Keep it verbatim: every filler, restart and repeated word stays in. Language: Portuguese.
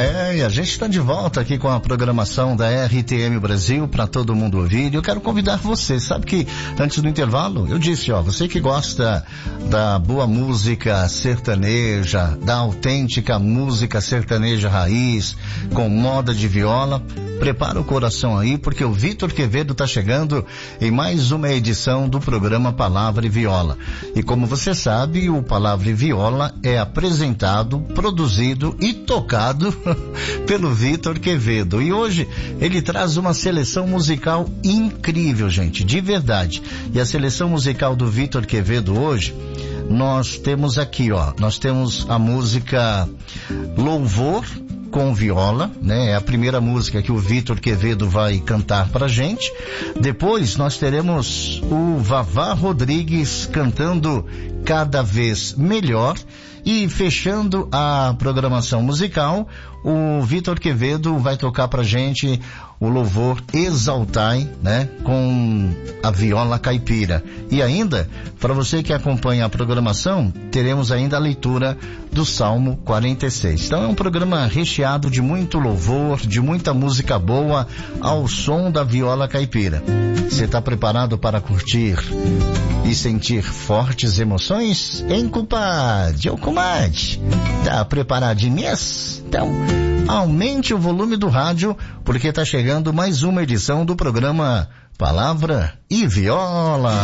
É, e a gente está de volta aqui com a programação da R T M Brasil para todo mundo ouvir. E eu quero convidar você, sabe que antes do intervalo eu disse, ó, você que gosta da boa música sertaneja, da autêntica música sertaneja raiz, com moda de viola, prepara o coração aí, porque o Vitor Quevedo está chegando em mais uma edição do programa Palavra e Viola. E como você sabe, o Palavra e Viola é apresentado, produzido e tocado pelo Vitor Quevedo. E hoje ele traz uma seleção musical incrível, gente, de verdade. E a seleção musical do Vitor Quevedo hoje, nós temos aqui, ó, nós temos a música Louvor com viola, né? É a primeira música que o Vitor Quevedo vai cantar pra gente. Depois nós teremos o Vavá Rodrigues cantando Cada Vez Melhor. E fechando a programação musical, o Vitor Quevedo vai tocar pra gente o louvor Exaltai, né? Com a viola caipira. E ainda, para você que acompanha a programação, teremos ainda a leitura do Salmo quarenta e seis. Então é um programa recheado de muito louvor, de muita música boa, ao som da viola caipira. Você está preparado para curtir e sentir fortes emoções? Hein, compadre? Ô, comadre, tá preparadinho? Então, aumente o volume do rádio, porque tá chegando mais uma edição do programa Palavra e Viola.